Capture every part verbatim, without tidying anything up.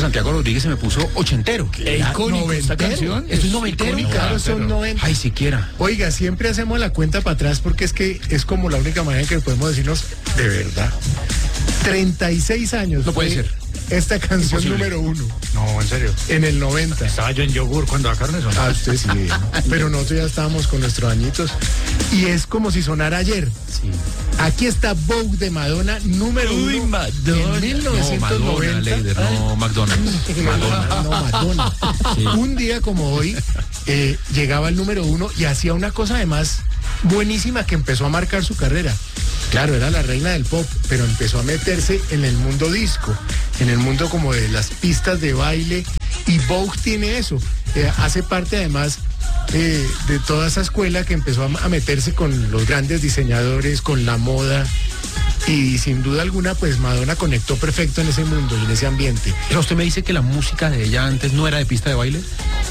Santiago Rodríguez se me puso ochentero. ¿Qué icónico esta canción? Esto es noventero. Claro, son noventa. Ay, siquiera. Oiga, siempre hacemos la cuenta para atrás porque es que es como la única manera en que podemos decirnos de verdad. treinta y seis años. No puede fue ser. Esta canción Imposible. número uno. No, en serio. En el noventa. Estaba yo en yogur cuando sacaron eso. Ah, usted sí. Pero nosotros ya estábamos con nuestros añitos. Y es como si sonara ayer. Sí. Aquí está Vogue de Madonna, número Uy, uno. Madonna. En mil No, novecientos noventa. Madonna, Leider, no McDonald's. Madonna. No, Madonna. Sí. Un día como hoy eh, llegaba el número uno y hacía una cosa además buenísima que empezó a marcar su carrera. Claro, era la reina del pop, pero empezó a meterse en el mundo disco, en el mundo como de las pistas de baile, y Vogue tiene eso. Eh, hace parte además eh, de toda esa escuela que empezó a, a meterse con los grandes diseñadores, con la moda, y sin duda alguna pues Madonna conectó perfecto en ese mundo y en ese ambiente. Pero usted me dice que la música de ella antes no era de pista de baile.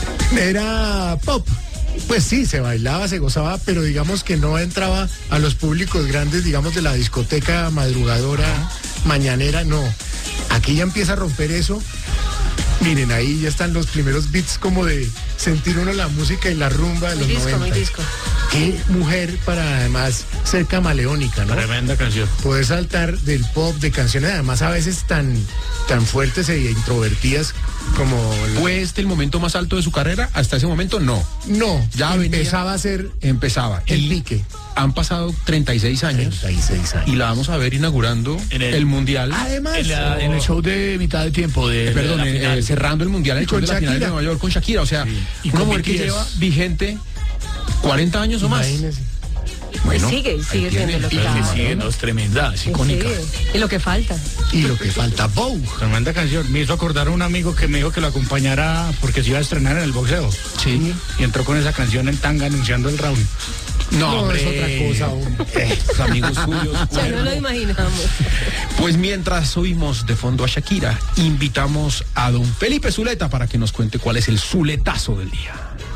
Era pop. Pues sí, se bailaba, se gozaba, pero digamos que no entraba a los públicos grandes, digamos, de la discoteca madrugadora, mañanera, no. Aquí ya empieza a romper eso. Miren, ahí ya están los primeros beats como de sentir uno la música y la rumba de los Muy disco, muy noventa. disco. Qué mujer para además ser camaleónica, ¿no? Tremenda canción. Poder saltar del pop, de canciones además a veces tan, tan fuertes e introvertidas como... la- ¿Fue este el momento más alto de su carrera? Hasta ese momento no. No, Ya empezaba a ser Empezaba. el Y pique. han pasado treinta y seis años. treinta y seis años. Y la vamos a ver inaugurando En el- el Mundial. Además, En, la- en el show de mitad de tiempo de, Eh, perdón, de la eh, final. eh, cerrando el Mundial en Y con de la final de Shakira. Nueva York con Shakira. O sea, Sí. Y una con mujer que B T S. lleva vigente cuarenta años o más. imagínese. Bueno, sigue, sigue ahí siendo tiene. lo que Pero sí, Claro. sí, no, es tremenda, es Sí, icónica. y lo que falta. Y lo que falta, Vogue. Tremenda canción. Me hizo acordar a un amigo que me dijo que lo acompañara porque se iba a estrenar en el boxeo. Sí. Y entró con esa canción en tanga anunciando el round. No, No, hombre. es otra cosa aún. Eh, sus amigos suyos. Ya no lo imaginamos. Pues mientras oímos de fondo a Shakira, invitamos a don Felipe Zuleta para que nos cuente cuál es el zuletazo del día.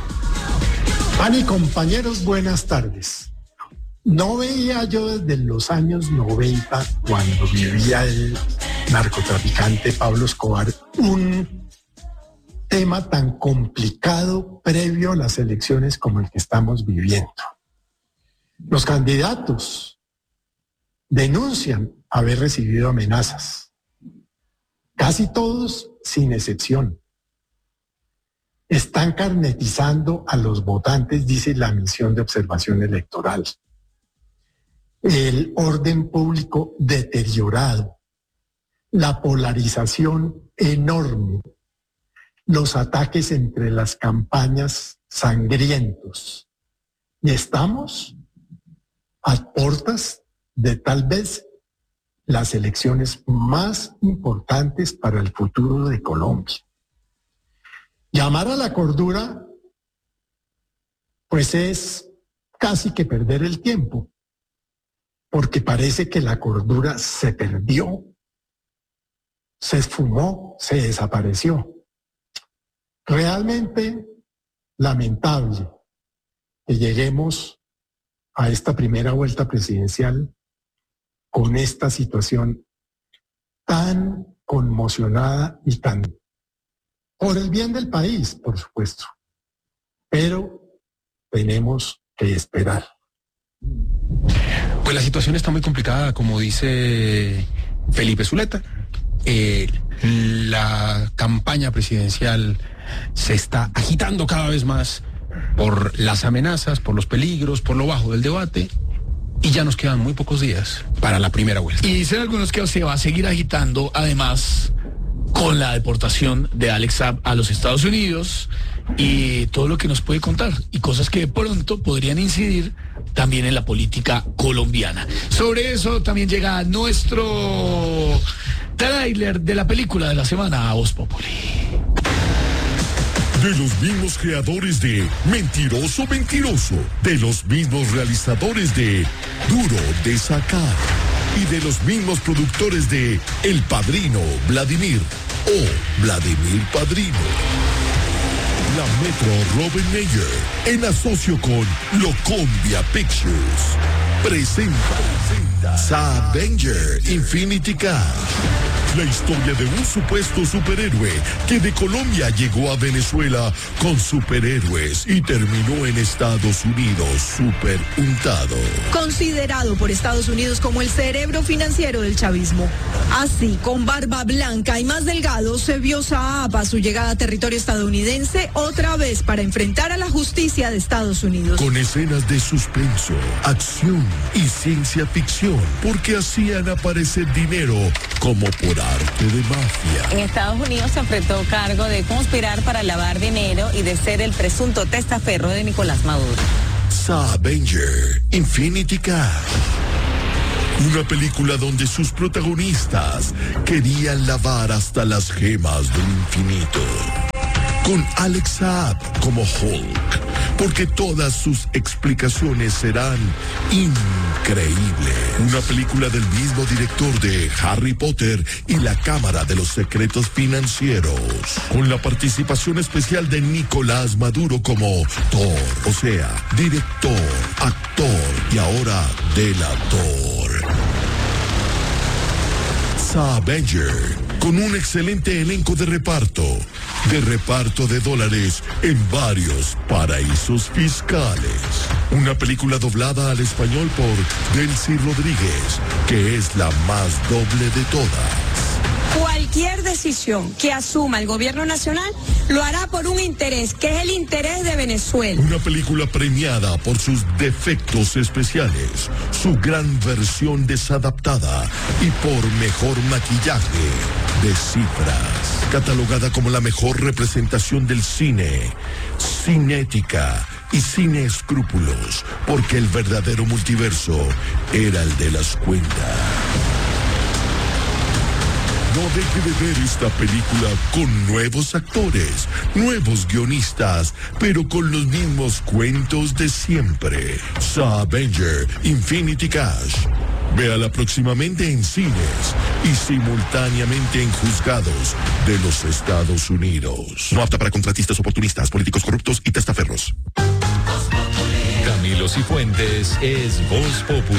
Pani, compañeros, buenas tardes. No veía yo desde los años noventa, cuando vivía el narcotraficante Pablo Escobar, un tema tan complicado previo a las elecciones como el que estamos viviendo. Los candidatos denuncian haber recibido amenazas, casi todos sin excepción. Están carnetizando a los votantes, dice la misión de observación electoral. El orden público deteriorado, la polarización enorme, los ataques entre las campañas sangrientos. Y estamos a puertas de tal vez las elecciones más importantes para el futuro de Colombia. Llamar a la cordura, pues es casi que perder el tiempo, porque parece que la cordura se perdió, se esfumó, se desapareció. Realmente lamentable que lleguemos a esta primera vuelta presidencial con esta situación tan conmocionada y tan por el bien del país, por supuesto. Pero tenemos que esperar. Pues la situación está muy complicada, como dice Felipe Zuleta. Eh, la campaña presidencial se está agitando cada vez más por las amenazas, por los peligros, por lo bajo del debate. Y ya nos quedan muy pocos días para la primera vuelta. Y dicen algunos que se va a seguir agitando, además, con la deportación de Alex Saab a los Estados Unidos y todo lo que nos puede contar y cosas que de pronto podrían incidir también en la política colombiana. Sobre eso también llega nuestro tráiler de la película de la semana a Voz Populi. De los mismos creadores de Mentiroso Mentiroso, de los mismos realizadores de Duro de Sacar y de los mismos productores de El Padrino Vladimir o Vladimir Padrino. La Metro Robin Mayer, en asocio con Locombia Pictures, presenta Saab Avenger Infinity Cash. la historia de un supuesto superhéroe que de Colombia llegó a Venezuela con superhéroes y terminó en Estados Unidos super untado. Considerado por Estados Unidos como el cerebro financiero del chavismo. Así, con barba blanca y más delgado, se vio Saab a su llegada a territorio estadounidense otra vez para enfrentar a la justicia de Estados Unidos. Con escenas de suspenso, acción y ciencia ficción, porque hacían aparecer dinero como por arte de mafia. En Estados Unidos se enfrentó cargo de conspirar para lavar dinero y de ser el presunto testaferro de Nicolás Maduro. Avenger Infinity Cash. Una película donde sus protagonistas querían lavar hasta las gemas del infinito. Con Alex Saab como Hulk, porque todas sus explicaciones serán increíbles. Una película del mismo director de Harry Potter y la Cámara de los Secretos Financieros, con la participación especial de Nicolás Maduro como Thor, o sea, director, actor y ahora delator. Avenger, con un excelente elenco de reparto, de reparto de dólares en varios paraísos fiscales. Una película doblada al español por Delcy Rodríguez, que es la más doble de todas. Cualquier decisión que asuma el gobierno nacional lo hará por un interés, que es el interés de Venezuela. Una película premiada por sus defectos especiales, su gran versión desadaptada y por mejor maquillaje de cifras. Catalogada como la mejor representación del cine, cinética y sin escrúpulos, porque el verdadero multiverso era el de las cuentas. No deje de ver esta película con nuevos actores, nuevos guionistas, pero con los mismos cuentos de siempre. Avenger Infinity Cash. Véala próximamente en cines y simultáneamente en juzgados de los Estados Unidos. No apta para contratistas oportunistas, políticos corruptos y testaferros. Camilo Cifuentes es Voz Populi.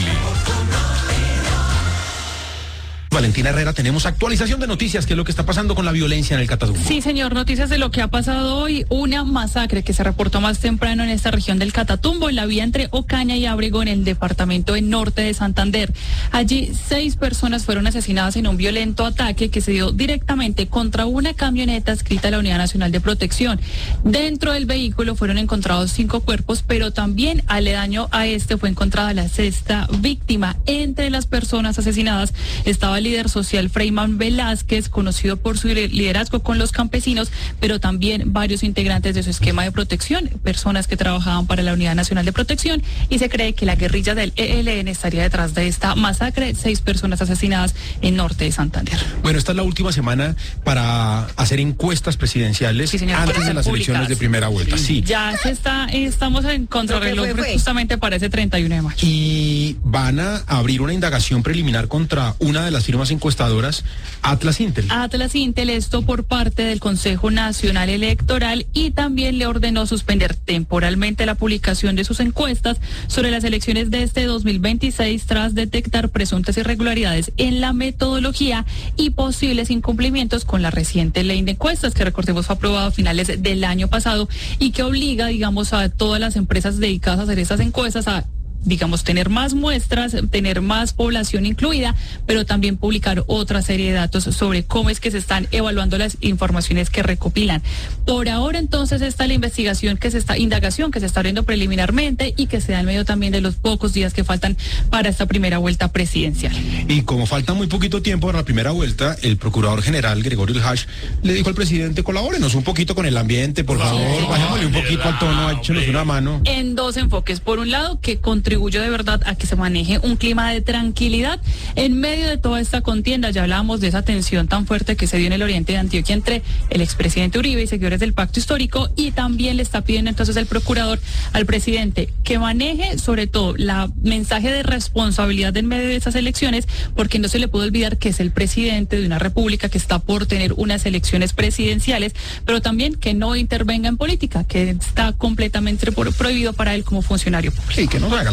Valentina Herrera, tenemos actualización de noticias, qué es lo que está pasando con la violencia en el Catatumbo. Sí, señor, noticias de lo que ha pasado hoy, una masacre que se reportó más temprano en esta región del Catatumbo, en la vía entre Ocaña y Ábrego, en el departamento del norte de Santander. Allí seis personas fueron asesinadas en un violento ataque que se dio directamente contra una camioneta adscrita a la Unidad Nacional de Protección. Dentro del vehículo fueron encontrados cinco cuerpos, pero también aledaño a este fue encontrada la sexta víctima. Entre las personas asesinadas estaba el líder social Freyman Velázquez, conocido por su liderazgo con los campesinos, pero también varios integrantes de su esquema de protección, personas que trabajaban para la Unidad Nacional de Protección, y se cree que la guerrilla del E L N estaría detrás de esta masacre, seis personas asesinadas en norte de Santander. Bueno, esta es la última semana para hacer encuestas presidenciales, sí, señor, antes de las elecciones de primera vuelta. Sí. Ya se está, estamos en contrarreloj justamente para ese treinta y uno de mayo. Y van a abrir una indagación preliminar contra una de las firmas encuestadoras, Atlas Intel. Atlas Intel, esto por parte del Consejo Nacional Electoral, y también le ordenó suspender temporalmente la publicación de sus encuestas sobre las elecciones de este dos mil veintiséis tras detectar presuntas irregularidades en la metodología y posibles incumplimientos con la reciente ley de encuestas, que recordemos fue aprobada a finales del año pasado y que obliga, digamos, a todas las empresas dedicadas a hacer estas encuestas a digamos, tener más muestras, tener más población incluida, pero también publicar otra serie de datos sobre cómo es que se están evaluando las informaciones que recopilan. Por ahora, entonces, está la investigación que se está, indagación que se está abriendo preliminarmente y que se da en medio también de los pocos días que faltan para esta primera vuelta presidencial. Y como falta muy poquito tiempo para la primera vuelta, el procurador general Gregorio Elhash le dijo al presidente: colabórenos un poquito con el ambiente, por favor, sí, bajémosle un poquito al tono, échenos una mano. En dos enfoques. Por un lado, que contribuye de verdad a que se maneje un clima de tranquilidad en medio de toda esta contienda. Ya hablábamos de esa tensión tan fuerte que se dio en el oriente de Antioquia entre el expresidente Uribe y seguidores del pacto histórico, y también le está pidiendo entonces el procurador al presidente que maneje sobre todo la mensaje de responsabilidad en medio de esas elecciones, porque no se le puede olvidar que es el presidente de una república que está por tener unas elecciones presidenciales, pero también que no intervenga en política, que está completamente prohibido para él como funcionario público. Sí, que no haga la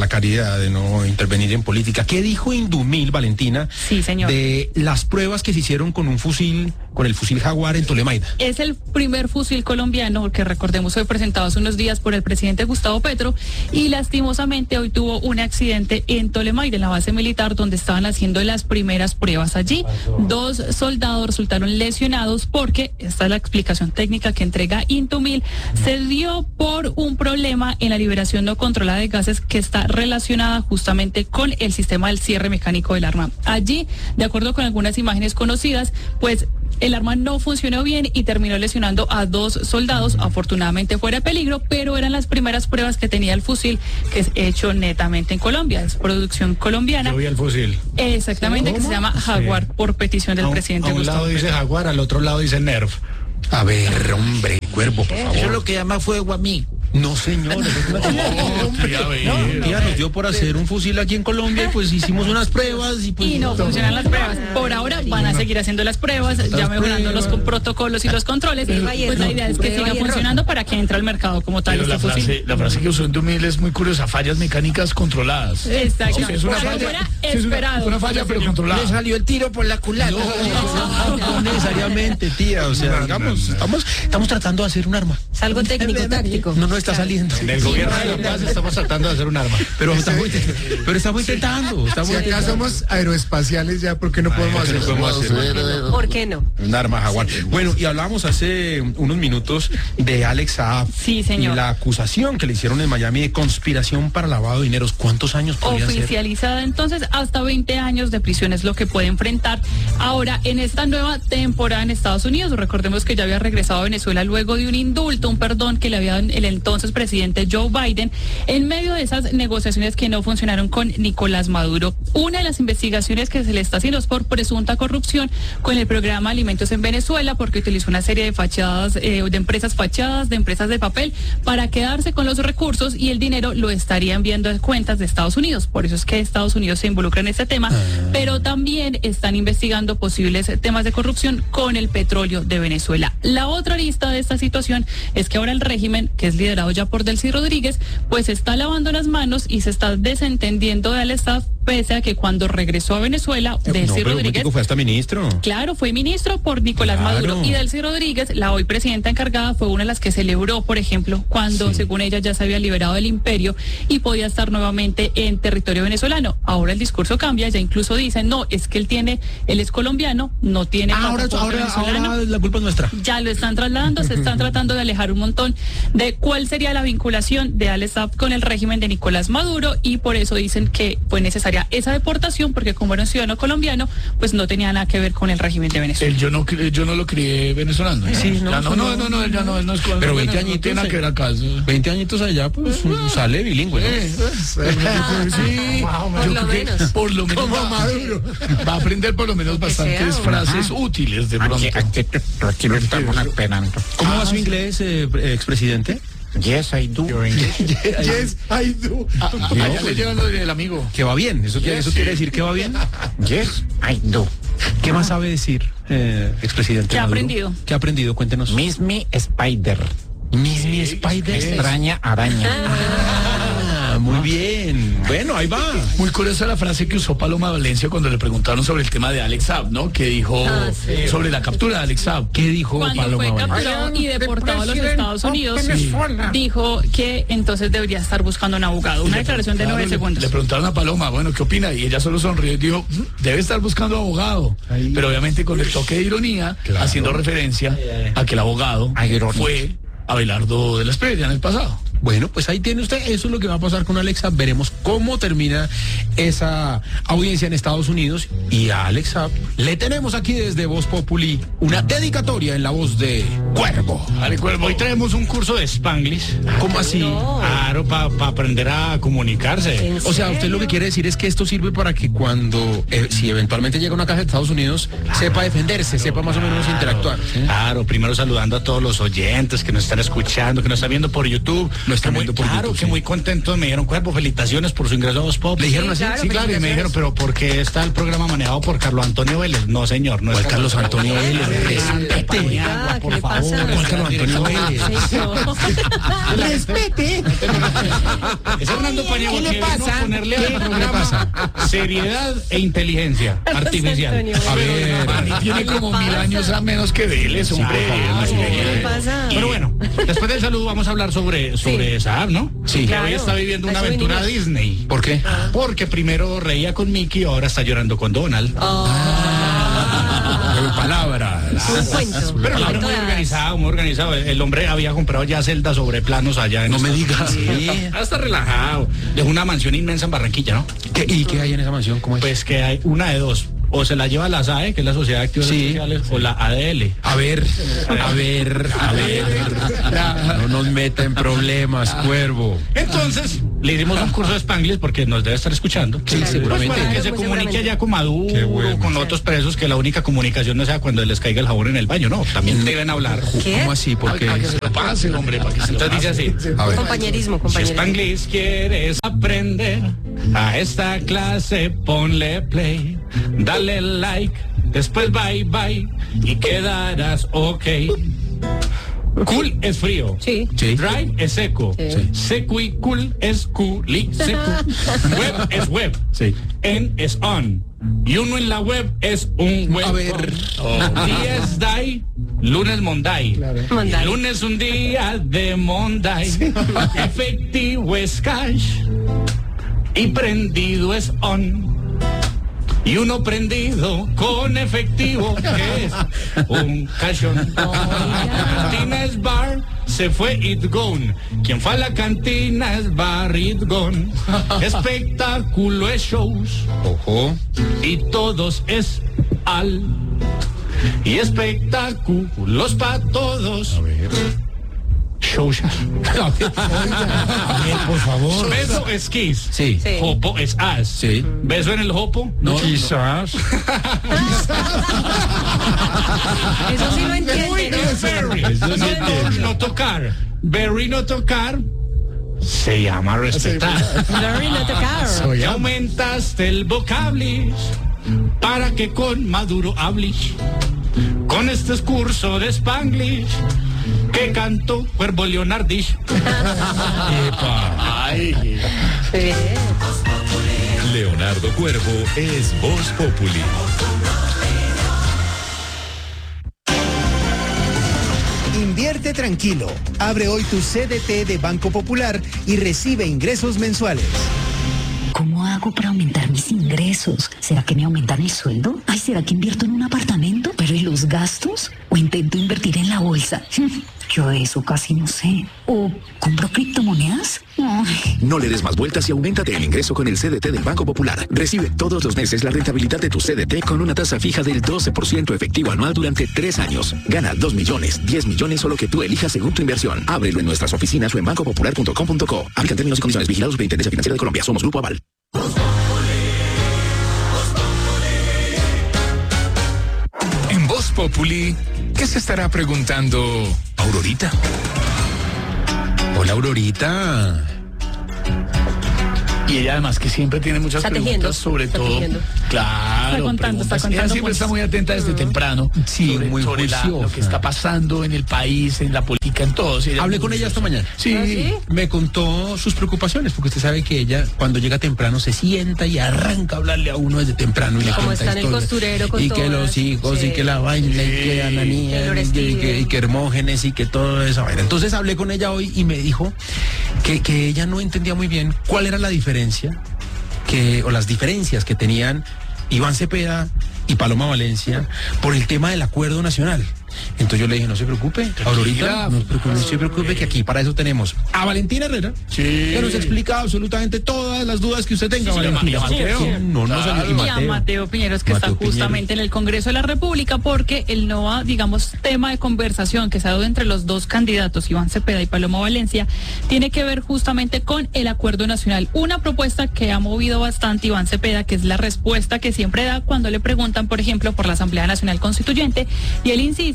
la caridad de no intervenir en política. ¿Qué dijo Indumil, Valentina? Sí, señor. De las pruebas que se hicieron con un fusil, con el fusil Jaguar en Tolemaida. Es el primer fusil colombiano que, recordemos, fue presentado hace unos días por el presidente Gustavo Petro y lastimosamente hoy tuvo un accidente en Tolemaida, en la base militar donde estaban haciendo las primeras pruebas allí. Dos soldados resultaron lesionados porque, esta es la explicación técnica que entrega Indumil, se dio por un problema en la liberación no controlada de gases que está relacionada justamente con el sistema del cierre mecánico del arma. Allí, de acuerdo con algunas imágenes conocidas, pues el arma no funcionó bien y terminó lesionando a dos soldados, afortunadamente fuera de peligro, pero eran las primeras pruebas que tenía el fusil, que es hecho netamente en Colombia, es producción colombiana. Yo vi el fusil. Exactamente, que se llama Jaguar, sí, por petición del a un, presidente a un Gustavo lado dice Petro. Jaguar, al otro lado dice Nerf. A ver, hombre, Cuervo, por favor. Eso es lo que llama fuego a mí. No, señor. Oh, tía, No, tía, nos dio por hacer un fusil aquí en Colombia y pues hicimos unas pruebas y pues... Y no funcionan las pruebas. Por ahora van a seguir haciendo las pruebas, ya mejorando los con- protocolos y los controles. Pues la idea es que siga funcionando para que entre al mercado como tal Pero la este fusil. frase, la frase que usó Indumil es muy curiosa, fallas mecánicas controladas. Exacto. O sea, es una Como falla, fuera sí, es una, esperado. una falla pero controlada. Le salió el tiro por la culata. No, no necesariamente, tía. O sea, digamos, estamos, estamos tratando de hacer un arma. Es algo técnico, táctico. No, no está saliendo. En el gobierno de La Paz estamos tratando de hacer un arma. Pero estamos, pero estamos intentando. Estamos Si acá intentando. somos aeroespaciales ya, ¿por qué no podemos ¿por qué hacer no podemos hacer? ¿Por qué no? Un arma Jaguar. Bueno, y hablamos hace unos minutos de Alex Saab. Sí, señor. Y la acusación que le hicieron en Miami de conspiración para lavado de dineros. ¿Cuántos años podrían ser? Oficializada entonces hasta veinte años de prisión es lo que puede enfrentar ahora en esta nueva temporada en Estados Unidos. Recordemos que ya había regresado a Venezuela luego de un indulto, un perdón que le había dado el entonces presidente Joe Biden en medio de esas negociaciones que no funcionaron con Nicolás Maduro. Una de las investigaciones que se le está haciendo es por presunta corrupción con el programa Alimentos en Venezuela, porque utilizó una serie de fachadas, eh, de empresas fachadas, de empresas de papel, para quedarse con los recursos y el dinero lo estaría enviando a cuentas de Estados Unidos. Por eso es que Estados Unidos se involucra en este tema, pero también están investigando posibles temas de corrupción con el petróleo de Venezuela. La otra lista de esta situación es que ahora el régimen, que es liderado ya por Delcy Rodríguez, pues está lavando las manos y se está desentendiendo del Estado, pese a que cuando regresó a Venezuela, No, Delcy pero Rodríguez... fue hasta ministro. Claro, fue ministro por Nicolás Claro. Maduro y Delcy Rodríguez, la hoy presidenta encargada, fue una de las que celebró, por ejemplo, cuando Sí. según ella ya se había liberado del imperio y podía estar nuevamente en territorio venezolano. Ahora el discurso cambia, ya incluso dicen, no, es que él tiene, él es colombiano, no tiene Ahora, pasaporte ahora, venezolano. ahora la culpa es nuestra. Ya lo están trasladando, se están tratando de alejar un montón de cuál sería la vinculación de Alex Saab con el régimen de Nicolás Maduro y por eso dicen que fue necesaria esa deportación porque como era un ciudadano colombiano, pues no tenía nada que ver con el régimen de Venezuela. Él yo no cri- yo no lo crié venezolano. ¿no? Sí, no, Ya no, no, no, no, no, él ya no, él no es colombiano. Pero veinte no añitos, tiene nada que ver acá. eso- veinte añitos allá, pues sale bilingüe, ¿no? Eh, eh, sí, Por yo lo creo que menos. por lo menos Como va, Maduro. va a aprender por lo menos bastantes frases útiles de pronto. Aquí lo estamos esperando. ¿Cómo va su inglés, eh, expresidente? Yes, I do. Yes, I do. Ah, ah, allá le llevan lo del amigo. Que va bien, ¿eso, quiere, Yes, eso sí. quiere decir que va bien? Yes, I do. ¿Qué más sabe decir, eh, expresidente ¿Qué ha Maduro? aprendido? ¿Qué ha aprendido? Cuéntenos. Miss me Spider. Miss mi Spider. Extraña araña. Ah, muy bien. Bueno, ahí va. Muy curiosa la frase que usó Paloma Valencia cuando le preguntaron sobre el tema de Alex Saab, ¿no? Que dijo Ah, sí. sobre la captura de Alex Saab. ¿Qué dijo Cuando Paloma fue Valencia? capturado y deportado a los Estados Unidos, dijo que entonces debería estar buscando un abogado. Una declaración de Claro, nueve le- segundos. Le preguntaron a Paloma, bueno, ¿qué opina? Y ella solo sonrió y dijo, "Mm, debe estar buscando abogado. Ahí. Pero obviamente con el toque de ironía, haciendo referencia a que el abogado Irónico. fue Abelardo de la Espriella en el pasado. Bueno, pues ahí tiene usted, eso es lo que va a pasar con Alex Saab. Veremos cómo termina esa audiencia en Estados Unidos. Y a Alex Saab le tenemos aquí desde Voz Populi una dedicatoria en la voz de Cuervo. Dale, Cuervo. Hoy traemos un curso de Spanglish. ¿Cómo así? Claro, para aprender a comunicarse. O sea, usted lo que quiere decir es que esto sirve para que cuando, eh, si eventualmente llega una caja de Estados Unidos, sepa defenderse, sepa más o menos interactuar. ¿sí? Claro, primero saludando a todos los oyentes que nos están escuchando, que nos están viendo por YouTube, lo están muy, viendo por claro, YouTube, que sí. muy contentos, me dijeron, Cuervo, felicitaciones por su ingreso a Voz Populi. ¿Le dijeron así? claro, Sí, claro, y me dijeron, pero ¿por qué está el programa manejado por Carlos Antonio Vélez? No, señor, no es ¿Cuál Carlos Antonio Vélez? Respete. Oiga, ¿qué le pasa? ¿Cuál Carlos Antonio Vélez? Respete. Es Hernando Paniagua ¿Qué le que vino pasa? a ponerle ¿Qué al le programa seriedad e inteligencia artificial. Antonio A Vélez. ver, Pani tiene como mil años a menos que Vélez, hombre. Ay, ¿Qué le pasa? Pero bueno, después del saludo vamos a hablar sobre, sobre Saab, ¿no? Sí. Que Claro. hoy está viviendo una Eso aventura venimos. Disney. ¿por qué? Porque primero reía con Mickey y ahora está llorando con Donald. Nueve palabras. Un cuento. Pero un el hombre cuento muy de hadas. organizado, muy organizado. El hombre había comprado ya celdas sobre planos allá en No me Estados digas. Unidos. Ah, está relajado. Dejó una mansión inmensa en Barranquilla, ¿no? ¿Qué, ¿Y qué hay en esa mansión? ¿Cómo es? Pues que hay una de dos. O se la lleva la S A E, que es la Sociedad de Actividades Sí. Sociales, o la A D L. A ver, a ver, a ver. No nos meta en problemas, Cuervo. Entonces, le hicimos un curso de Spanglish porque nos debe estar escuchando. Sí, Pues seguramente. para que Claro, se muy comunique seguramente. allá con Maduro, Qué bueno. con otros presos, que la única comunicación no sea cuando les caiga el jabón en el baño, no. También deben hablar. ¿Qué? ¿Cómo así? Porque Para que se lo pase, hombre, para que se lo Entonces dice pase. así. a ver. Compañerismo, Si compañerismo. Spanglish quieres aprender a esta clase, ponle play, dale like, después bye bye y quedarás ok. Cool es frío. Sí. Sí. Dry es seco. Sí. Seco y cool es cool y seco. Web es web. Sí. En es on. Y uno en la web es un web. A ver. Día es day, lunes Monday. Monday. Lunes un día de Monday. Efectivo es cash. Y prendido es on. Y uno prendido con efectivo, que es un cachón. Cantina es bar, se fue it gone. Quien fue a la cantina es bar it gone. Espectáculo es shows. Ojo. Y todos es al. Y espectáculos para todos. A ver. Shows. Por favor. Beso es kiss. Sí. Sí. Jopo es as. Sí. Beso en el jopo. No, Quizás. Eso sí lo entiende, ¿no? Berry. No, no, no tocar. Berry no tocar. Se llama respetar. Very not a car. Ya aumentaste el vocablis para que con Maduro hables. Con este curso de Spanglish que cantó Cuervo Leonardish. Ay, Sí. Leonardo Cuervo es Voz Populi. Invierte tranquilo. Abre hoy tu C D T de Banco Popular y recibe ingresos mensuales. ¿Cómo hago para aumentar mis ingresos? ¿Será que me aumentan el sueldo? Ay, ¿será que invierto en un apartamento? ¿Pero y los gastos? ¿O intento invertir en la bolsa? Yo de eso casi no sé. ¿O compro criptomonedas? Ay. No le des más vueltas y auméntate el ingreso con el C D T del Banco Popular. Recibe todos los meses la rentabilidad de tu C D T con una tasa fija del doce por ciento efectivo anual durante tres años. Gana dos millones, diez millones o lo que tú elijas según tu inversión. Ábrelo en nuestras oficinas o en banco popular punto com punto co. Aplican términos y condiciones. Vigilados Superintendencia Financiera de Colombia. Somos Grupo Aval. En Voz Populi, ¿qué se estará preguntando Aurorita? Hola, Aurorita. y ella además que siempre tiene muchas Está preguntas, tejiendo, sobre está todo. tejiendo. Claro, Está contando, está preguntas. contando Ella siempre mucho. está muy atenta desde temprano. Sí, sobre, muy sobre la- juiciosa. lo que está pasando en el país, en la política, en todo. Sí, Hablé muy con ella esta juiciosa. mañana. Sí. ¿Ah, sí? Me contó sus preocupaciones, porque usted sabe que ella cuando llega temprano se sienta y arranca a hablarle a uno desde temprano y le Como cuenta está en el historias. costurero con y que todas, los hijos sí. y que la vaina y que Ananías Que y, Lorestide. que, y que Hermógenes y que todo eso. Vaina. Entonces hablé con ella hoy y me dijo que, que ella no entendía muy bien cuál era la diferencia que, o las diferencias que tenían Iván Cepeda y Paloma Valencia por el tema del acuerdo nacional. Entonces yo le dije, no se preocupe, Aurorita, no se preocupe, no se preocupe, que aquí para eso tenemos a Valentina Herrera, que nos explica absolutamente todas las dudas que usted tenga. Sí, sí, Valentina. y a Mateo. Sí, no, no, Claro. y Y a Mateo Piñeros, que Mateo está justamente en el Congreso de la República, porque el nuevo, digamos, tema de conversación que se ha dado entre los dos candidatos, Iván Cepeda y Paloma Valencia, tiene que ver justamente con el acuerdo nacional. Una propuesta que ha movido bastante Iván Cepeda, que es la respuesta que siempre da cuando le preguntan, por ejemplo, por la Asamblea Nacional Constituyente, y él insiste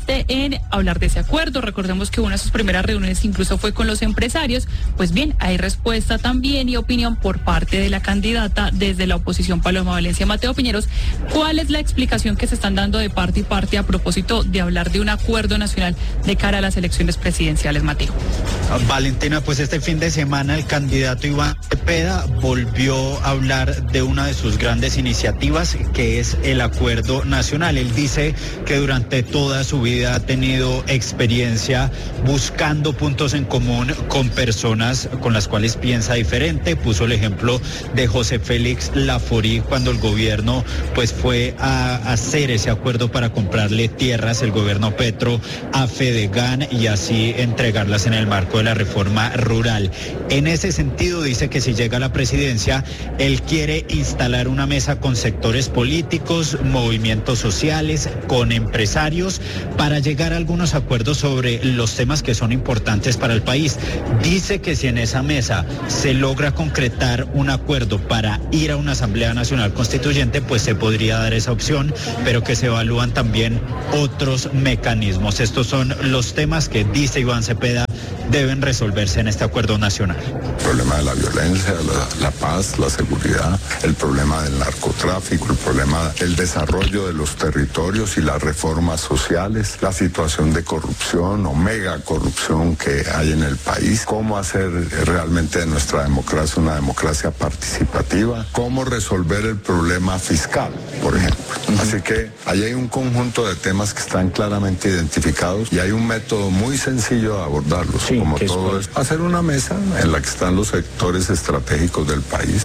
insiste en hablar de ese acuerdo. Recordemos que una de sus primeras reuniones incluso fue con los empresarios. Pues bien, hay respuesta también y opinión por parte de la candidata desde la oposición, Paloma Valencia. Mateo Piñeros, ¿cuál es la explicación que se están dando de parte y parte a propósito de hablar de un acuerdo nacional de cara a las elecciones presidenciales, Mateo? Valentina, pues este fin de semana el candidato Iván Cepeda volvió a hablar de una de sus grandes iniciativas, que es el acuerdo nacional. Él dice que durante toda su vida ha tenido experiencia buscando puntos en común con personas con las cuales piensa diferente. Puso el ejemplo de José Félix Laforí cuando el gobierno pues fue a hacer ese acuerdo para comprarle tierras, el gobierno Petro, a Fedegan y así entregarlas en el marco de la reforma rural. En ese sentido dice que si llega a la presidencia, él quiere instalar una mesa con sectores políticos, movimientos sociales, con empresarios, para llegar a algunos acuerdos sobre los temas que son importantes para el país. Dice que si en esa mesa se logra concretar un acuerdo para ir a una Asamblea Nacional Constituyente, pues se podría dar esa opción, pero que se evalúan también otros mecanismos. Estos son los temas que, dice Iván Cepeda, deben resolverse en este acuerdo nacional. El problema de la violencia, la, la paz, la seguridad, el problema del narcotráfico, el problema del desarrollo de los territorios y las reformas sociales, la situación de corrupción o mega corrupción que hay en el país, cómo hacer realmente de nuestra democracia una democracia participativa, cómo resolver el problema fiscal, por ejemplo. Uh-huh. Así que ahí hay un conjunto de temas que están claramente identificados y hay un método muy sencillo de abordarlos, sí, como todo es hacer una mesa en la que están los sectores estratégicos del país.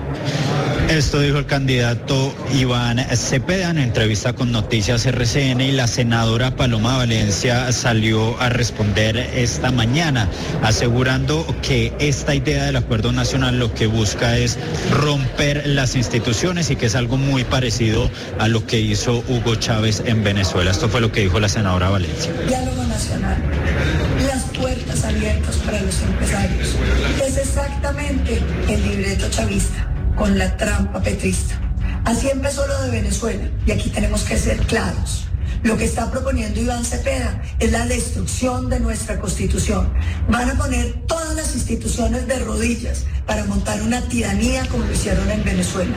Esto dijo el candidato Iván Cepeda en entrevista con Noticias R C N, y la senadora Paloma Valencia salió a responder esta mañana asegurando que esta idea del acuerdo nacional lo que busca es romper las instituciones y que es algo muy parecido a lo que hizo Hugo Chávez en Venezuela. Esto fue lo que dijo la senadora Valencia. Diálogo nacional, las puertas abiertas para los empresarios. Es exactamente el libreto chavista con la trampa petrista. Así empezó lo de Venezuela y aquí tenemos que ser claros. Lo que está proponiendo Iván Cepeda es la destrucción de nuestra Constitución. Van a poner todas las instituciones de rodillas para montar una tiranía como lo hicieron en Venezuela.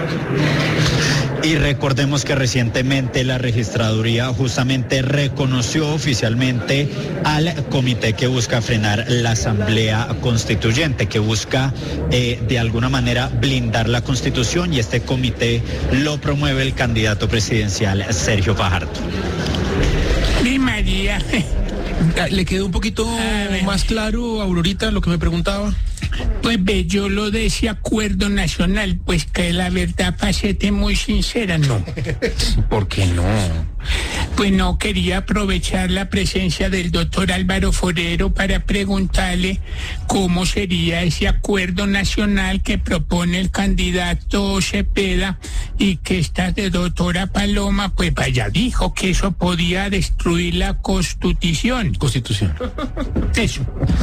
Y recordemos que recientemente la registraduría justamente reconoció oficialmente al comité que busca frenar la Asamblea Constituyente, que busca eh, de alguna manera blindar la Constitución, y este comité lo promueve el candidato presidencial Sergio Fajardo. Mi María. ¿Le quedó un poquito más claro, Aurorita, lo que me preguntaba? Pues ve, yo lo de ese acuerdo nacional, pues que la verdad, para serte muy sincera, no. ¿Por qué no? Pues no, quería aprovechar la presencia del doctor Álvaro Forero para preguntarle cómo sería ese acuerdo nacional que propone el candidato Cepeda, y que esta de doctora Paloma, pues vaya, dijo que eso podía destruir la Constitución. Constitución. Eso.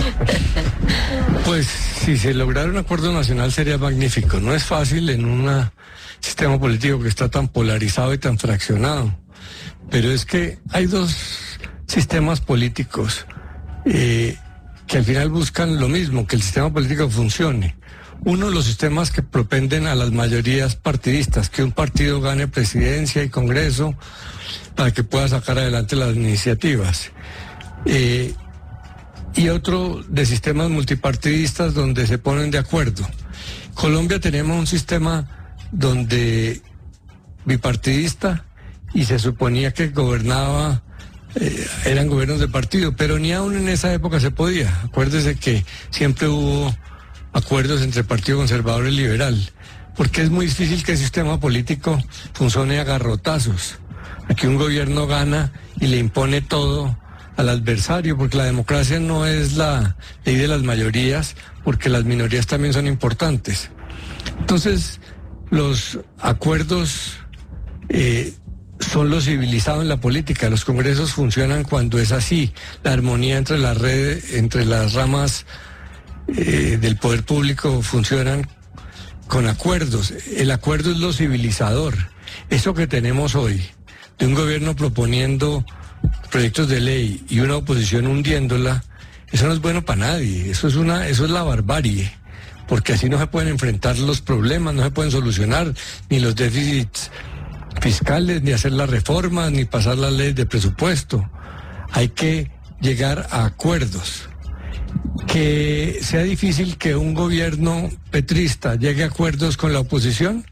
Pues si se lograra un acuerdo nacional sería magnífico. No es fácil en un sistema político que está tan polarizado y tan fraccionado. Pero es que hay dos sistemas políticos eh, que al final buscan lo mismo, que el sistema político funcione. Uno, los sistemas que propenden a las mayorías partidistas, que un partido gane presidencia y Congreso para que pueda sacar adelante las iniciativas. Eh, y otro de sistemas multipartidistas donde se ponen de acuerdo. Colombia tenemos un sistema donde bipartidista, y se suponía que gobernaba, eh, eran gobiernos de partido, pero ni aún en esa época se podía. Acuérdese que siempre hubo acuerdos entre Partido Conservador y Liberal, porque es muy difícil que el sistema político funcione a garrotazos. Aquí un gobierno gana y le impone todo al adversario, porque la democracia no es la ley de las mayorías, porque las minorías también son importantes. Entonces, los acuerdos eh, son lo civilizado en la política. Los congresos funcionan cuando es así, la armonía entre las redes, entre las ramas eh, del poder público funcionan con acuerdos. El acuerdo es lo civilizador. Eso que tenemos hoy, de un gobierno proponiendo proyectos de ley y una oposición hundiéndola, eso no es bueno para nadie, eso es una, eso es la barbarie, porque así no se pueden enfrentar los problemas, no se pueden solucionar ni los déficits fiscales, ni hacer las reformas, ni pasar las leyes de presupuesto. Hay que llegar a acuerdos. Que sea difícil que un gobierno petrista llegue a acuerdos con la oposición,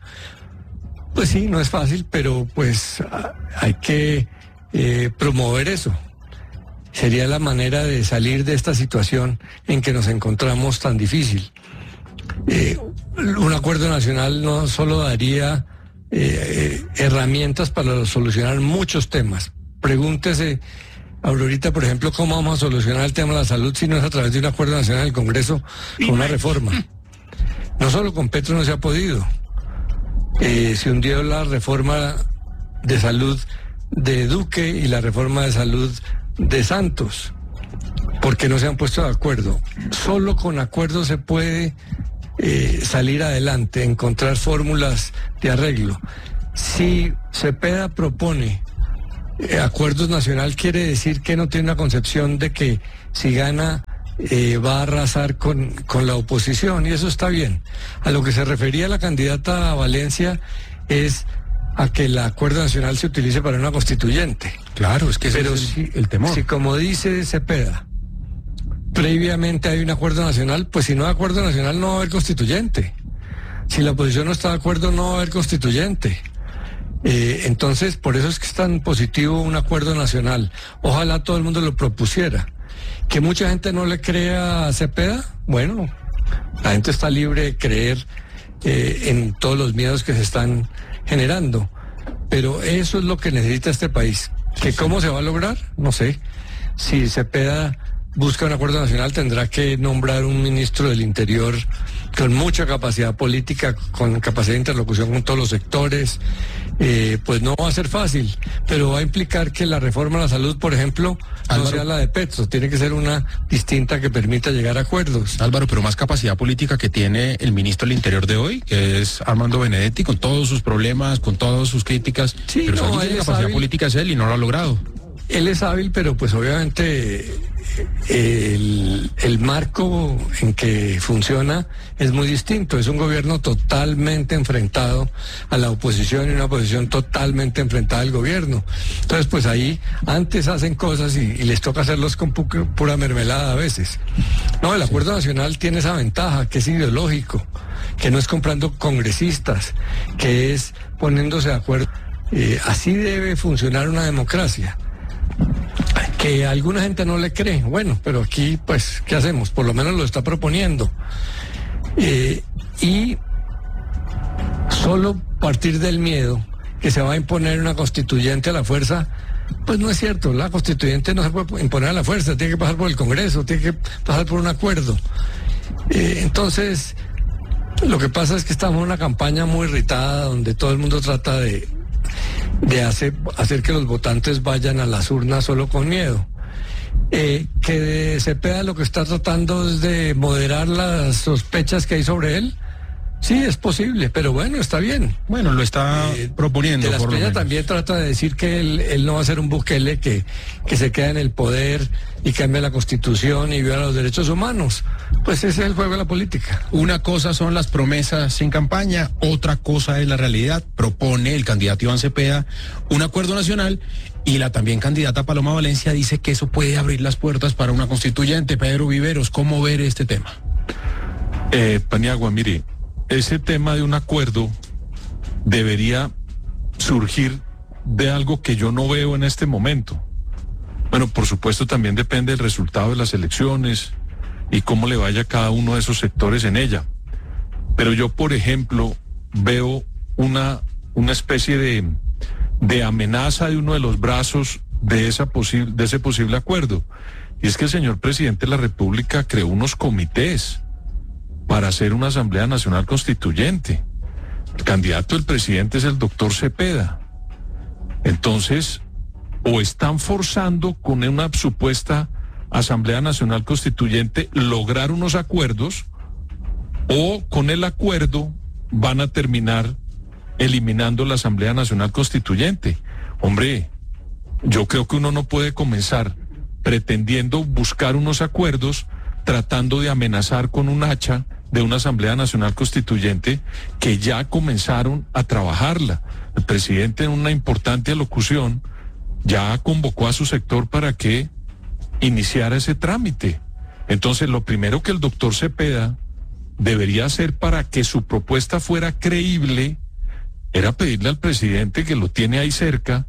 pues sí, no es fácil, pero pues hay que eh, promover eso. Sería la manera de salir de esta situación en que nos encontramos tan difícil. Eh, un acuerdo nacional no solo daría eh, eh, herramientas para solucionar muchos temas. Pregúntese, Aurorita, por ejemplo, cómo vamos a solucionar el tema de la salud si no es a través de un acuerdo nacional del Congreso con una reforma. No solo con Petro no se ha podido. Eh, se hundió la reforma de salud de Duque y la reforma de salud de Santos, porque no se han puesto de acuerdo. Solo con acuerdo se puede eh, salir adelante, encontrar fórmulas de arreglo. Si Cepeda propone eh, acuerdos nacional, quiere decir que no tiene una concepción de que si gana eh, va a arrasar con, con la oposición, y eso está bien. A lo que se refería la candidata a Valencia es a que el acuerdo nacional se utilice para una constituyente. Claro, es que ese Pero es si, el temor. Si, como dice Cepeda, previamente hay un acuerdo nacional, pues si no hay acuerdo nacional no va a haber constituyente. Si la oposición no está de acuerdo no va a haber constituyente. Eh, entonces, por eso es que es tan positivo un acuerdo nacional. Ojalá todo el mundo lo propusiera. Que mucha gente no le crea a Cepeda, bueno, la gente está libre de creer eh, en todos los miedos que se están generando, pero eso es lo que necesita este país. ¿Que cómo se va a lograr? No sé. Si Cepeda busca un acuerdo nacional, tendrá que nombrar un ministro del Interior con mucha capacidad política, con capacidad de interlocución con todos los sectores. Eh, pues no va a ser fácil, pero va a implicar que la reforma a la salud, por ejemplo, no Álvaro, sea la de Petro, tiene que ser una distinta que permita llegar a acuerdos. Álvaro, pero más capacidad política que tiene el ministro del Interior de hoy, que es Armando Benedetti, con todos sus problemas, con todas sus críticas, sí, pero no, si tiene capacidad hábil. política es él y no lo ha logrado. Él es hábil, pero pues obviamente el, el marco en que funciona es muy distinto. Es un gobierno totalmente enfrentado a la oposición y una oposición totalmente enfrentada al gobierno. Entonces, pues ahí antes hacen cosas y, y les toca hacerlos con pu- pura mermelada a veces. No, el acuerdo nacional tiene esa ventaja, que es ideológico, que no es comprando congresistas, que es poniéndose de acuerdo. Eh, así debe funcionar una democracia. Que alguna gente no le cree, bueno, pero aquí pues, ¿qué hacemos? Por lo menos lo está proponiendo. Eh, y solo partir del miedo que se va a imponer una constituyente a la fuerza, pues no es cierto. La constituyente no se puede imponer a la fuerza, tiene que pasar por el Congreso, tiene que pasar por un acuerdo. Eh, entonces, lo que pasa es que estamos en una campaña muy irritada donde todo el mundo trata de de hacer, hacer que los votantes vayan a las urnas solo con miedo. Eh, que de Cepeda lo que está tratando es de moderar las sospechas que hay sobre él. Sí, es posible, pero bueno, está bien. Bueno, lo está eh, proponiendo. De las por lo Peña menos. también trata de decir que él, él no va a ser un Bukele que, que se queda en el poder y cambia la Constitución y viola los derechos humanos. Pues ese es el juego de la política. Una cosa son las promesas en campaña, otra cosa es la realidad. Propone el candidato Iván Cepeda un acuerdo nacional y la también candidata Paloma Valencia dice que eso puede abrir las puertas para una constituyente. Pedro Viveros, ¿cómo ver este tema? Eh, Paniagua, mire, ese tema de un acuerdo debería surgir de algo que yo no veo en este momento. Bueno, por supuesto también depende del resultado de las elecciones y cómo le vaya a cada uno de esos sectores en ella. Pero yo, por ejemplo, veo una, una especie de, de amenaza de uno de los brazos de, esa posi- de ese posible acuerdo. Y es que el señor presidente de la República creó unos comités para hacer una Asamblea Nacional Constituyente. El candidato del presidente es el doctor Cepeda. Entonces, o están forzando con una supuesta Asamblea Nacional Constituyente lograr unos acuerdos, o con el acuerdo van a terminar eliminando la Asamblea Nacional Constituyente. Hombre, yo creo que uno no puede comenzar pretendiendo buscar unos acuerdos, tratando de amenazar con un hacha de una Asamblea Nacional Constituyente que ya comenzaron a trabajarla. El presidente, en una importante alocución, ya convocó a su sector para que iniciara ese trámite. Entonces, lo primero que el doctor Cepeda debería hacer para que su propuesta fuera creíble era pedirle al presidente, que lo tiene ahí cerca,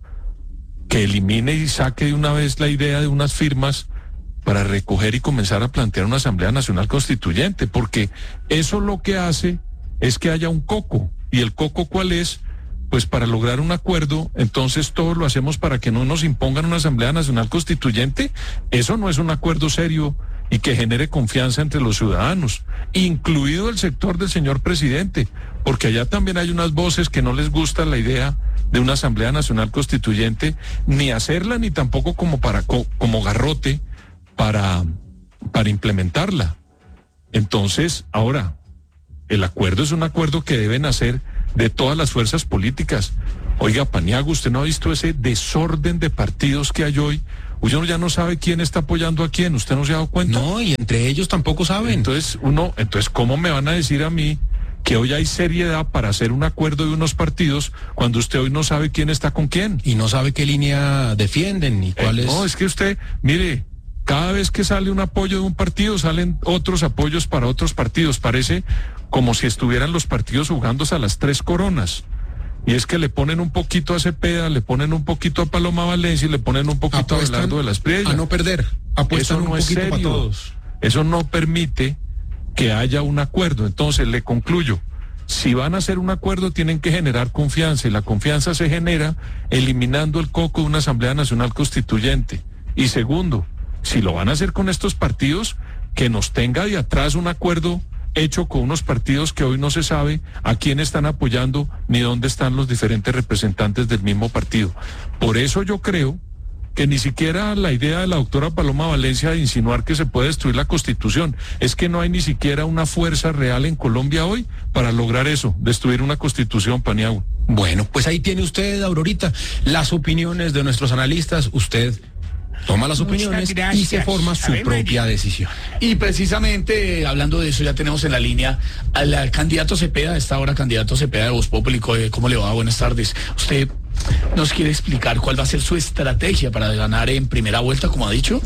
que elimine y saque de una vez la idea de unas firmas para recoger y comenzar a plantear una Asamblea Nacional Constituyente, porque eso lo que hace es que haya un coco. ¿Y el coco cuál es? Pues para lograr un acuerdo, entonces todo lo hacemos para que no nos impongan una Asamblea Nacional Constituyente. Eso no es un acuerdo serio y que genere confianza entre los ciudadanos, incluido el sector del señor presidente, porque allá también hay unas voces que no les gusta la idea de una Asamblea Nacional Constituyente, ni hacerla, ni tampoco como para como garrote para, para implementarla. Entonces, ahora, el acuerdo es un acuerdo que deben hacer de todas las fuerzas políticas. Oiga, Paniagua, ¿usted no ha visto ese desorden de partidos que hay hoy? Uno ya no sabe quién está apoyando a quién, ¿usted no se ha dado cuenta? No, y entre ellos tampoco saben. Entonces, uno, entonces, ¿cómo me van a decir a mí que hoy hay seriedad para hacer un acuerdo de unos partidos cuando usted hoy no sabe quién está con quién? Y no sabe qué línea defienden ni cuál eh, es. No, es que usted, mire, cada vez que sale un apoyo de un partido, salen otros apoyos para otros partidos. Parece como si estuvieran los partidos jugándose a las tres coronas. Y es que le ponen un poquito a Cepeda, le ponen un poquito a Paloma Valencia y le ponen un poquito Apuestan a Abelardo de la Espriella. A no perder. Apuestan Eso no un es poquito serio. para todos. Eso no permite que haya un acuerdo. Entonces, le concluyo. Si van a hacer un acuerdo, tienen que generar confianza, y la confianza se genera eliminando el coco de una Asamblea Nacional Constituyente. Y segundo, si lo van a hacer con estos partidos, que nos tenga de atrás un acuerdo hecho con unos partidos que hoy no se sabe a quién están apoyando ni dónde están los diferentes representantes del mismo partido. Por eso yo creo que ni siquiera la idea de la doctora Paloma Valencia de insinuar que se puede destruir la Constitución, es que no hay ni siquiera una fuerza real en Colombia hoy para lograr eso, destruir una Constitución, Paniagua. Bueno, pues ahí tiene usted, Aurorita, las opiniones de nuestros analistas. Usted toma las Muchas opiniones gracias. y se forma su A ver, propia María. decisión. Y precisamente hablando de eso, ya tenemos en la línea al, al candidato Cepeda, a esta hora candidato Cepeda de Voz Populi. ¿Cómo le va? Buenas tardes. Usted nos quiere explicar cuál va a ser su estrategia para ganar en primera vuelta, como ha dicho.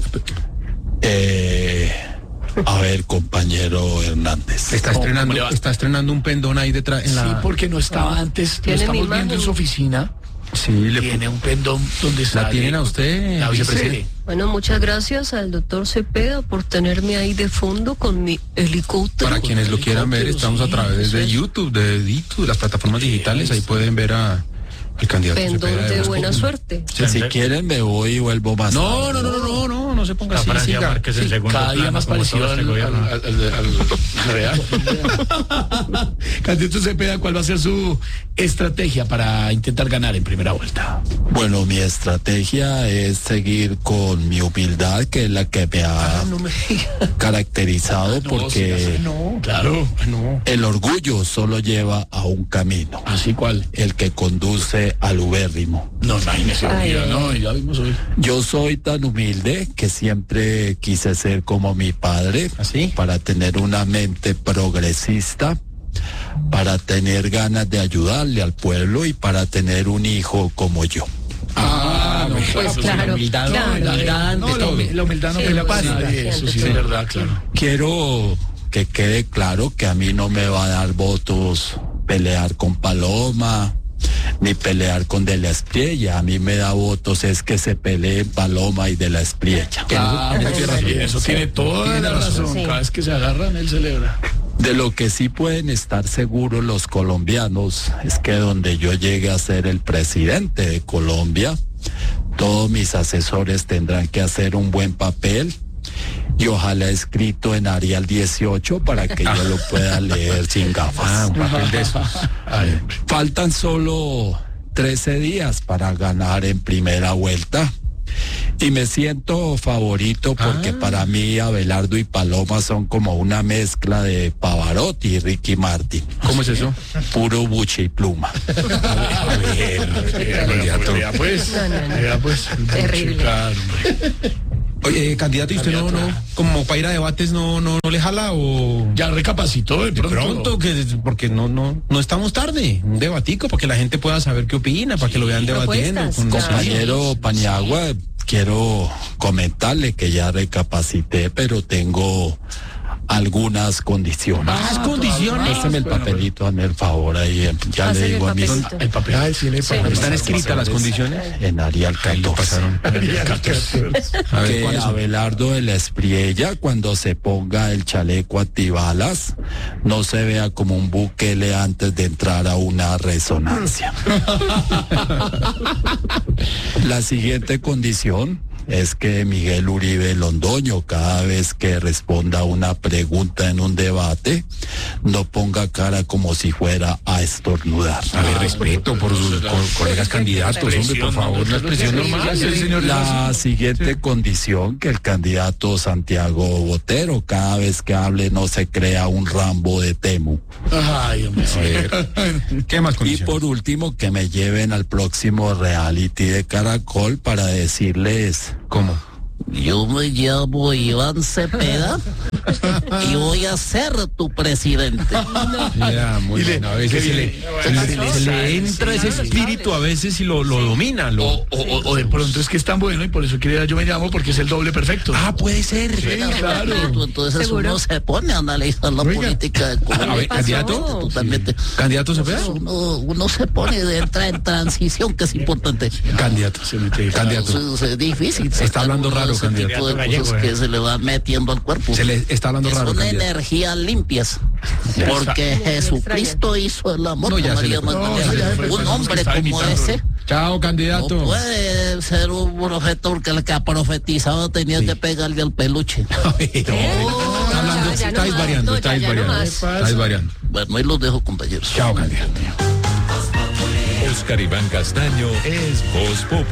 Eh, a ver, compañero Hernández. Está ¿Cómo- estrenando, cómo le va? está estrenando un pendón ahí detrás en la. Sí, porque no estaba antes, lo Tiene mi estamos viendo imagen. en su oficina. Sí, le Tiene un pendón donde sale. la tienen a usted, la vicepresidente. vice. Bueno, muchas gracias al doctor Cepeda por tenerme ahí de fondo con mi helicóptero. Para quienes lo quieran ver, estamos a través de YouTube, de Ditu, de las plataformas digitales. Ahí pueden ver a el candidato Pendón Cepeda de Voz buena Populi. suerte. Si quieren me voy y vuelvo más No, tarde. no, no, no, no, no, no se ponga así. Francia Siga. Márquez en Sí. segundo Cada día plano, más como parecido todo al, este gobierno. al- al- al- al real. Candidato Cepeda, ¿cuál va a ser su estrategia para intentar ganar en primera vuelta? Bueno, mi estrategia es seguir con mi humildad, que es la que me ha No me diga. caracterizado, No, porque sí, no, claro, no. el orgullo solo lleva a un camino, ¿Así cuál? el que conduce al ubérrimo. No, imagínese, Ay, mira, ay, no, ya vimos hoy. Yo soy tan humilde que siempre quise ser como mi padre, ¿Así? para tener una mente progresista, para tener ganas de ayudarle al pueblo y para tener un hijo como yo. Ah, no, pues, claro, la humildad, claro. la humildad ante No, la, todo. humi- la humildad no Sí, pelea con básica, nadie, eso sí ante es todo. verdad, claro. Quiero que quede claro que a mí no me va a dar votos pelear con Paloma, ni pelear con De la Espriella. A mí me da votos es que se peleen Paloma y De la Espriella. Ah, en eso tiene razón. sí, eso tiene toda Tiene la razón. razón. Sí. Cada vez que se agarran, él celebra. De lo que sí pueden estar seguros los colombianos es que donde yo llegue a ser el presidente de Colombia, todos mis asesores tendrán que hacer un buen papel y ojalá escrito en Arial dieciocho para que yo lo pueda leer sin gafas. Ah, un papel de esos. Ay, faltan solo trece días para ganar en primera vuelta Y me siento favorito porque Ah. para mí Abelardo y Paloma son como una mezcla de Pavarotti y Ricky Martin. ¿Cómo es eso? Puro buche y pluma. A ver, candidato. Vea pues, No, no, no. vea pues. Terrible. Claro, hombre. Oye, candidato, ¿y usted no, no, como para ir a debates no, no, no le jala o...? Ya recapacitó de De pronto. pronto, que, porque no, no, no estamos tarde. Un debatico para que la gente pueda saber qué opina, para que lo vean debatiendo. propuestas, con- claro. Compañero Paniagua, quiero comentarle que ya recapacité, pero tengo algunas condiciones. Más condiciones. Páseme el papelito, hazme el favor ahí. Ya Pásale le el digo a mis... papelito. El papel. Ah, el cine Sí. para- ¿Están escritas las condiciones? En Arial catorce. A ver, Que ¿cuáles son? Abelardo de la Espriella, cuando se ponga el chaleco antibalas, no se vea como un Bukele antes de entrar a una resonancia. La siguiente condición es que Miguel Uribe Londoño, cada vez que responda una pregunta en un debate, no ponga cara como si fuera a estornudar. A ver, respeto por sus co- colegas candidatos, hombre, por favor, una expresión normal. Sí, señor. La siguiente condición, que el candidato Santiago Botero, cada vez que hable, no se crea un Rambo de Temu. Ay, hombre. A ver, ¿qué más Y condiciones? por último, que me lleven al próximo reality de Caracol para decirles... ¿Cómo? Yo me llamo Iván Cepeda y voy a ser tu presidente. Ya, muy Y le- bien. A veces qué se le, bien. se le- se le entra ese espíritu a veces y lo, lo domina. Lo... O, o- o de pronto es que es tan bueno y por eso quería yo me llamo porque es el doble perfecto. Ah, puede ser. Sí, claro. Entonces ¿Seguro? uno se pone a analizar la Oiga. política de Colombia. A ver, pasó? candidato. Tú también te- ¿Candidato Cepeda? uno, uno se pone de entrar en transición, que es importante. Candidato. Candidato. Eso es, es difícil. Se está hablando sacar uno de raro, ese tipo candidato. de Gallego, cosas eh. que se le van metiendo al cuerpo. Se le está hablando Que raro, son candidato. energías limpias. Porque Jesucristo hizo el amor No, ya con se le María fue. Magdalena. No, ya, Un ya, hombre está como imitando. ese Chao, no candidato. puede ser un profeta porque el que ha profetizado tenía que pegarle al peluche. Está hablando, Ya, ya está no más. variando, No, está ya, ya no variando. más. Está variando. Bueno, ahí los dejo, compañeros. Chao, candidato. Oscar Iván Castaño es Voz Populi.